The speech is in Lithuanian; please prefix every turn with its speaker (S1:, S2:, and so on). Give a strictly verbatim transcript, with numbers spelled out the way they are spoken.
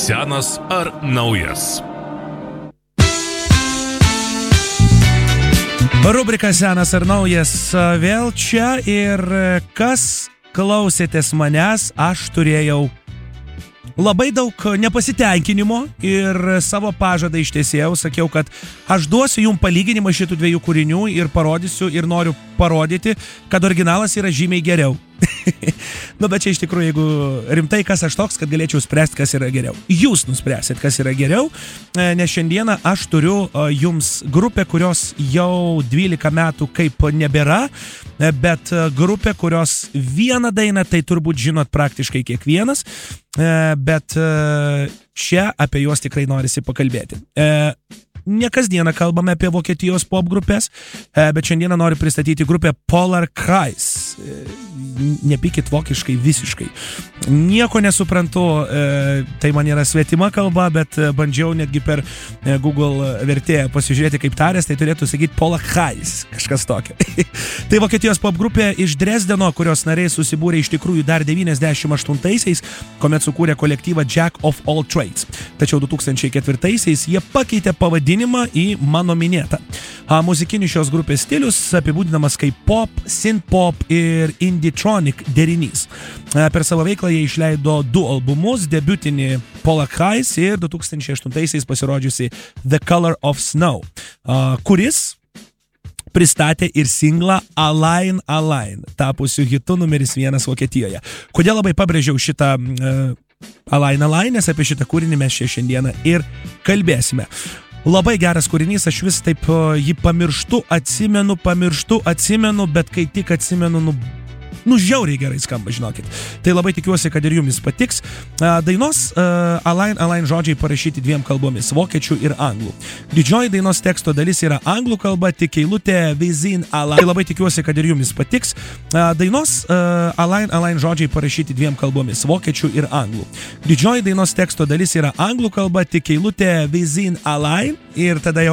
S1: senas ar naujas.
S2: Rubrika senas ar naujas vėl čia ir kas klausėtės manęs, aš turėjau labai daug nepasitenkinimo ir savo pažadą ištesėjau, sakiau, kad aš duosiu jums palyginimą šitų dviejų kūrinių ir parodysiu ir noriu parodyti, kad originalas yra žymiai geriau. Nu, bet čia iš tikrųjų, jeigu rimtai, kas aš toks, kad galėčiau spręsti, kas yra geriau. Jūs nuspręsit, kas yra geriau, nes šiandieną aš turiu jums grupę, kurios jau dvylika metų kaip nebėra, bet grupė, kurios vieną dainą, tai turbūt žinot praktiškai kiekvienas, bet čia apie juos tikrai norisi pakalbėti. Ne kasdieną kalbame apie Vokietijos pop grupės, bet šiandieną noriu pristatyti grupę Polar Kreis. Nepykit vokiškai visiškai. Nieko nesuprantu, tai man yra svetima kalba, bet bandžiau netgi per Google vertėją pasižiūrėti kaip tarės, tai turėtų sakyti Polar Kreis, kažkas tokio. Tai Vokietijos pop grupė iš Dresdeno, kurios nariai susibūrė iš tikrųjų dar devyniasdešimt aštuntaisiais, kuomet sukūrė kolektyvą Jack of All Trades. Tačiau du tūkstančiai ketvirtaisiais jie pakeitė pavadinimą į mano minėtą. Muzikinis šios grupės stilius apibūdinamas kaip pop, synth-pop ir indie-tronic derinys. Per savo veiklą jie išleido du albumus, debiutinį Polar Kreis ir du tūkstančiai aštuntaisiais pasirodžiusi The Color of Snow, kuris pristatė ir singlą Align Align, tapusiu hitu numeris vienas Vokietijoje. Kodėl labai pabrėžiau šitą uh, Align Align, nes apie šitą kūrinį mes čia šiandieną ir kalbėsime. Labai geras kūrinys, aš vis taip uh, jį pamirštu, atsimenu, pamirštu, atsimenu, bet kai tik atsimenu, nu, nu žiauriai gerai skamba, žinokit. Tai labai tikiuosi, kad ir jums patiks. Uh, dainos uh, Align Align žodžiai parašyti dviem kalbomis, vokiečių ir anglų. Didžioji dainos teksto dalis yra anglų kalba, tik eilutė Within Align. Tai labai tikiuosi, kad ir jums patiks. Uh, dainos uh, Align Align žodžiai parašyti dviem kalbomis, vokiečių ir anglų. Didžioji dainos teksto dalis yra anglų kalba, tik eilutė Within Align ir tada jau